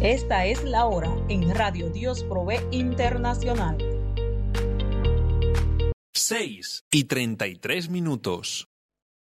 Esta es la hora en Radio Dios Provee Internacional. 6:33.